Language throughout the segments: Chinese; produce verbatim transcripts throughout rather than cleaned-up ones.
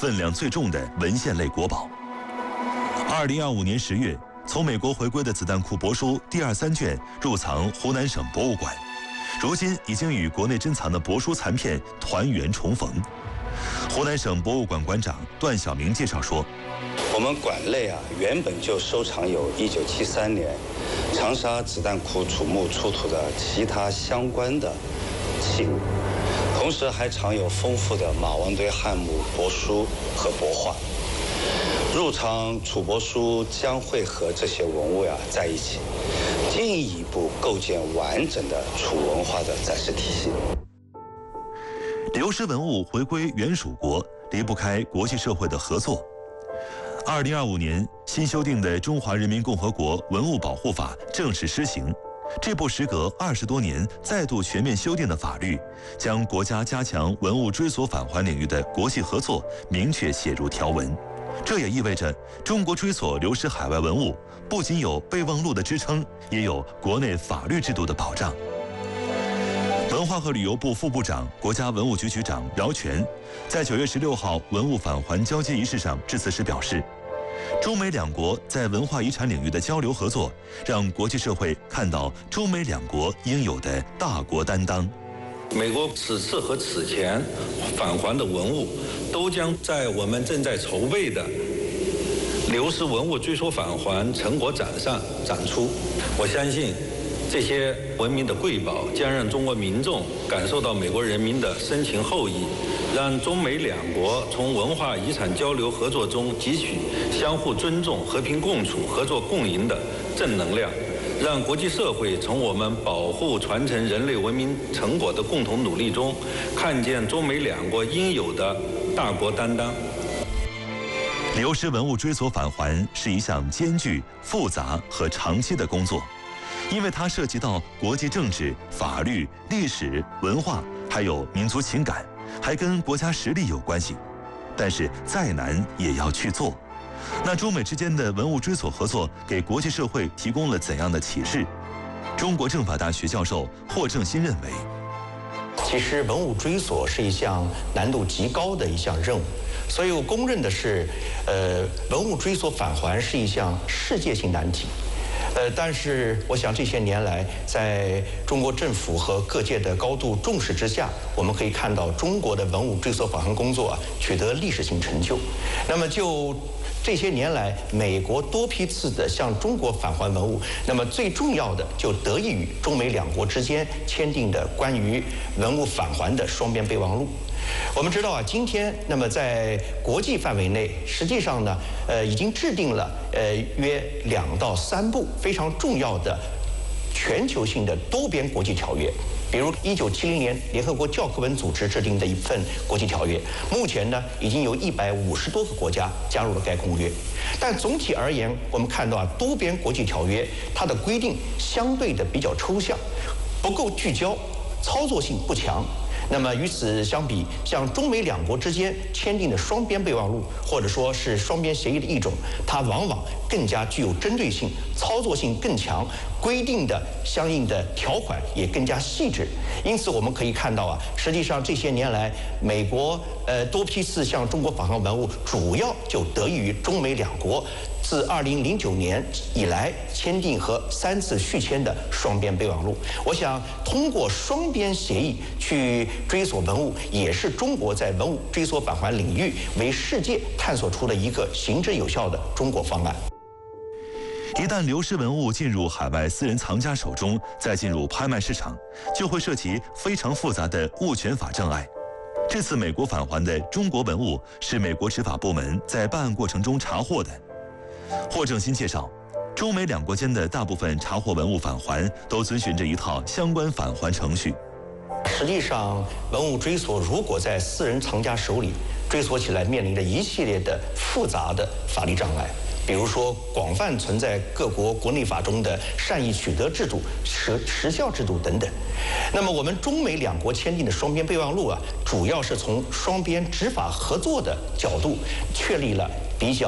分量最重的文献类国宝。二零二五年十月，从美国回归的子弹库帛书第二三卷入藏湖南省博物馆，如今已经与国内珍藏的帛书残片团圆重逢。湖南省博物馆馆长段晓明介绍说， 我们馆内啊，原本就收藏有一九七三年长沙子弹库储目出土的其他相关的器物，同时还藏有丰富的马王堆汉墓帛书和帛画。入藏储帛书将会和这些文物呀在一起，进一步构建完整的楚文化的展示体系。 流失文物回归原属国，离不开国际社会的合作。二零二五年新修订的《中华人民共和国文物保护法》正式施行。这部时隔二十多年再度全面修订的法律，将国家加强文物追索返还领域的国际合作明确写入条文。这也意味着中国追索流失海外文物，不仅有备忘录的支撑，也有国内法律制度的保障。文化和旅游部副部长、国家文物局局长饶全在九月十六号文物返还交接仪式上致辞时表示，中美两国在文化遗产领域的交流合作，让国际社会看到中美两国应有的大国担当。 美国此次和此前返还的文物，都将在我们正在筹备的流失文物追索返还成果展上展出。我相信，这些文明的瑰宝将让中国民众感受到美国人民的深情厚谊，让中美两国从文化遗产交流合作中汲取相互尊重、和平共处、合作共赢的正能量，让国际社会从我们保护传承人类文明成果的共同努力中，看见中美两国应有的大国担当。 流失文物追索返还是一项艰巨、复杂和长期的工作，因为它涉及到国际政治、法律、历史、文化，还有民族情感，还跟国家实力有关系。但是再难也要去做。那中美之间的文物追索合作给国际社会提供了怎样的启示？中国政法大学教授霍正新认为， 其实文物追索是一项难度极高的一项任务，所以我公认的是，呃，文物追索返还是一项世界性难题。呃，但是我想这些年来，在中国政府和各界的高度重视之下，我们可以看到中国的文物追索返还工作啊取得历史性成就。那么就这些年来，美国多批次的向中国返还文物，那么最重要的就得益于中美两国之间签订的关于文物返还的双边备忘录。我们知道啊，今天那么在国际范围内，实际上呢，呃，已经制定了呃约两到三部非常重要的全球性的多边国际条约。比如一九七零年联合国教科文组织制定的一份国际条约，目前呢已经有一百五十多个国家加入了该公约。但总体而言，我们看到啊，多边国际条约它的规定相对的比较抽象，不够聚焦，操作性不强。那么与此相比，像中美两国之间签订的双边备忘录，或者说是双边协议的一种，它往往更加具有针对性，操作性更强，规定的相应的条款也更加细致。因此我们可以看到啊，实际上这些年来，美国呃多批次向中国返还文物，主要就得益于中美两国自二零零九年以来签订和三次续签的双边备忘录。我想通过双边协议去追索文物，也是中国在文物追索返还领域为世界探索出了一个行之有效的中国方案。 一旦流失文物进入海外私人藏家手中，再进入拍卖市场，就会涉及非常复杂的物权法障碍。这次美国返还的中国文物是美国执法部门在办案过程中查获的。霍正新介绍，中美两国间的大部分查获文物返还都遵循着一套相关返还程序。 实际上，文物追索如果在私人藏家手里追索起来，面临着一系列的复杂的法律障碍。比如说，广泛存在各国国内法中的善意取得制度、时时效制度等等。那么，我们中美两国签订的双边备忘录啊，主要是从双边执法合作的角度，确立了比较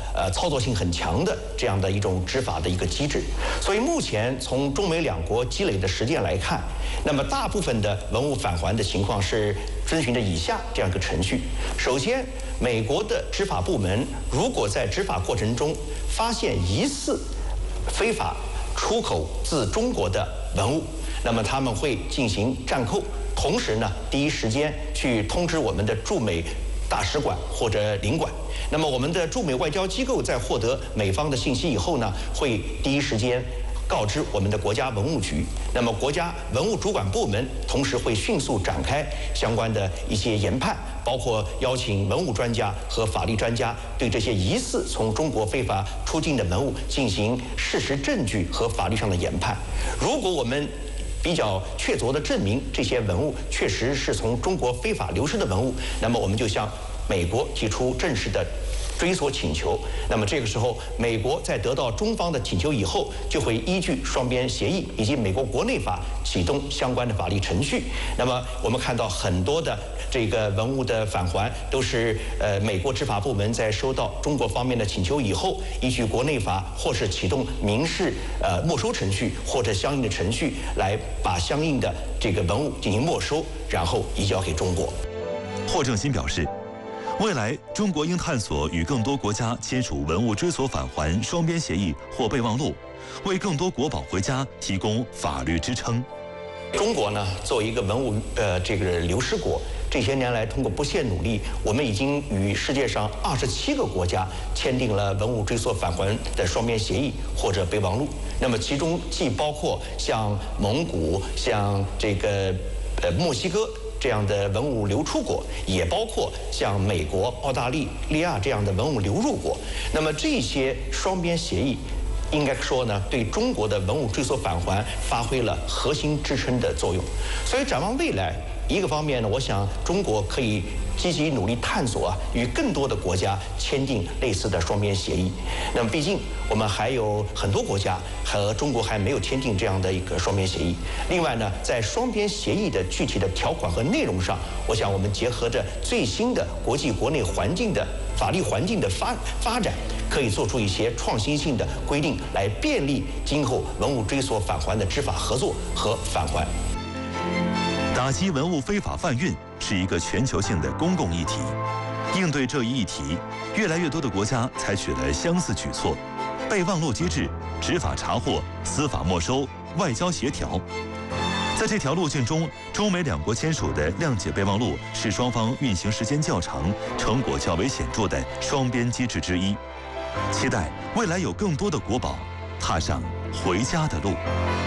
呃操作性很强的这样的一种执法的一个机制。所以目前从中美两国积累的实践来看，那么大部分的文物返还的情况是遵循着以下这样一个程序。首先，美国的执法部门如果在执法过程中发现疑似非法出口自中国的文物，那么他们会进行暂扣，同时呢，第一时间去通知我们的驻美大使馆或者领馆。那么我们的驻美外交机构在获得美方的信息以后呢，会第一时间告知我们的国家文物局。那么国家文物主管部门同时会迅速展开相关的一些研判，包括邀请文物专家和法律专家对这些疑似从中国非法出境的文物进行事实证据和法律上的研判。如果我们比较确凿地证明这些文物确实是从中国非法流失的文物，那么我们就向美国提出正式的追索请求。那么这个时候，美国在得到中方的请求以后，就会依据双边协议以及美国国内法启动相关的法律程序。那么我们看到很多的这个文物的返还，都是呃美国执法部门在收到中国方面的请求以后，依据国内法或是启动民事呃没收程序或者相应的程序，来把相应的这个文物进行没收，然后移交给中国。 霍正新表示，未来，中国应探索与更多国家签署文物追索返还双边协议或备忘录，为更多国宝回家提供法律支撑。 中国呢，作为一个文物呃这个流失国，这些年来通过不懈努力，我们已经与世界上二十七个国家签订了文物追索返还的双边协议或者备忘录。那么其中既包括像蒙古、像这个呃墨西哥这样的文物流出国，也包括像美国、澳大利亚这样的文物流入国。那么这些双边协议，应该说呢，对中国的文物追索返还发挥了核心支撑的作用。所以展望未来，一个方面呢，我想中国可以积极努力探索啊，与更多的国家签订类似的双边协议。那么毕竟我们还有很多国家和中国还没有签订这样的一个双边协议。另外呢，在双边协议的具体的条款和内容上，我想我们结合着最新的国际国内环境的法律环境的发发展，可以做出一些创新性的规定，来便利今后文物追索返还的执法合作和返还。 打击文物非法贩运是一个全球性的公共议题。应对这一议题，越来越多的国家采取了相似举措：备忘录机制、执法查获、司法没收、外交协调。在这条路径中，中美两国签署的谅解备忘录是双方运行时间较长、成果较为显著的双边机制之一。期待未来有更多的国宝踏上回家的路。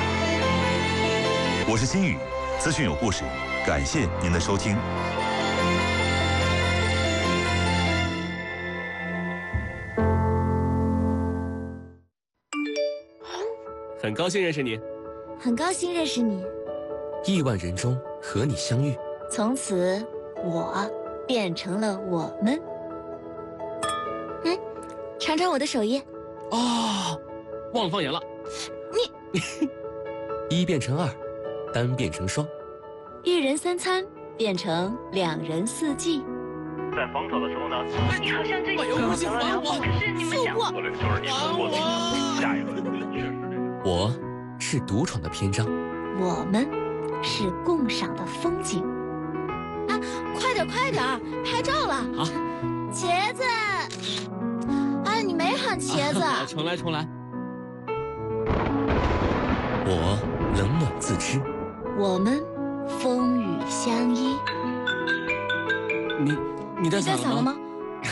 我是金宇，资讯有故事，感谢您的收听。 很高兴认识你， 很高兴认识你。 亿万人中和你相遇， 从此我变成了我们。嗯，尝尝我的手艺。 哦，忘了放盐了。 你一变成二，单变成双， 一人三餐变成两人四季。 在防守的时候呢， 你好像最近有不行还我， 可是你们讲策略就是你们过去下一轮确实这个。 我是独闯的篇章， 我们是共赏的风景。啊，快点快点，拍照了！ 好， 茄子，哎，你没喊茄子。 啊、重来重来。我冷暖自知， 我们风雨相依。 你你在想了吗？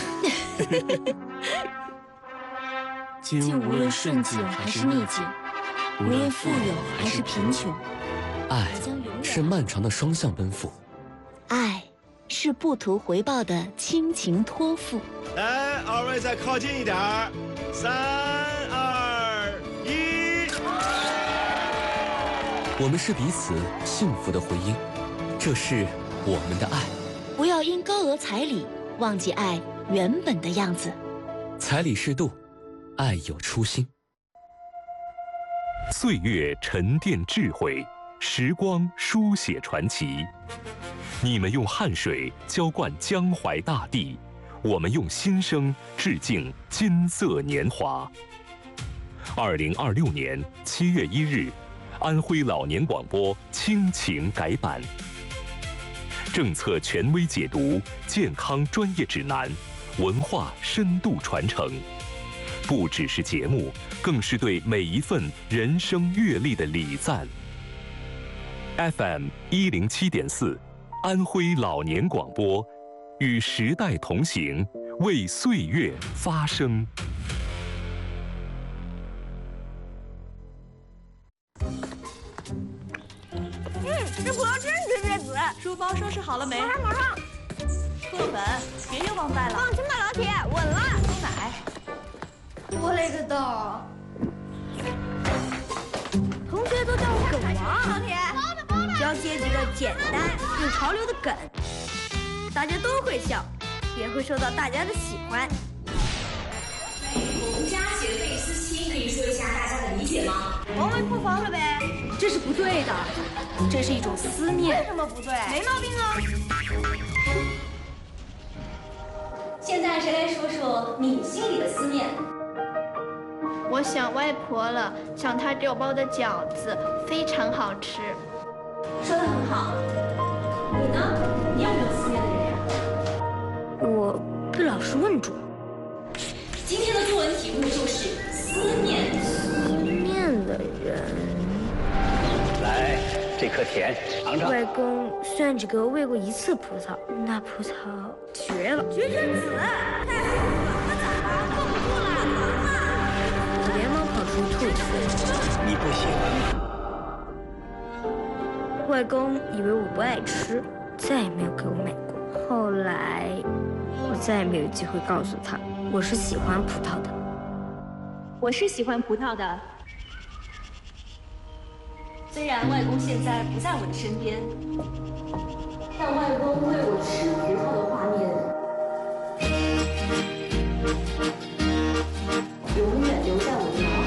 今无论顺境还是逆境，无论富有还是贫穷， 爱是漫长的双向奔赴， 爱是不图回报的亲情托付。 来，二位再靠近一点儿，三二一。 我们是彼此幸福的回音，这是我们的爱。 不要因高额彩礼忘记爱原本的样子。 彩礼适度，爱有初心。 岁月沉淀智慧，时光书写传奇。你们用汗水浇灌江淮大地， 我们用心声致敬金色年华。二零二六年七月一日，安徽老年广播亲情改版，政策权威解读，健康专业指南，文化深度传承，不只是节目，更是对每一份人生阅历的礼赞。F M 一零七点四，安徽老年广播，与时代同行，为岁月发声。 这葡萄真特别紫。 书包收拾好了没？ 马上马上。 课本别又忘带了。 放心吧，老铁，稳了。 牛奶。 我勒个刀！同学都叫我梗王。老铁，只要接几个简单又潮流的梗，大家都会笑，也会受到大家的喜欢。 我们家写的贝斯七，可以说一下大家的理解吗？ 王位破防了呗？ 这是不对的，这是一种思念。 为什么不对？没毛病啊。 现在谁来说说你心里的思念？ 我想外婆了，想她给我包的饺子非常好吃。 说得很好。你呢？你有没有思念的人呀？ 我被老师问住了。 今天的作文题目就是思念。 思念的人。 来，这颗甜，尝尝。 外公虽然只给我喂过一次葡萄，那葡萄绝了，绝成子，太好了，那咋办？坐不住了，疼啊！我连忙跑出吐词。 你不喜欢吗？ 外公以为我不爱吃，再也没有给我买过。后来，我再也没有机会告诉他我是喜欢葡萄的。 我是喜欢葡萄的。虽然外公现在不在我的身边，但外公喂我吃葡萄的画面，永远留在我的脑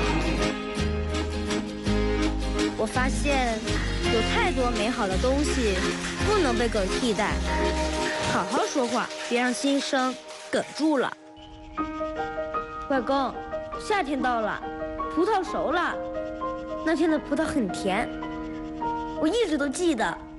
海里。 我发现有太多美好的东西不能被梗替代。好好说话，别让心声哽住了。外公，夏天到了，葡萄熟了。那天的葡萄很甜，我一直都记得。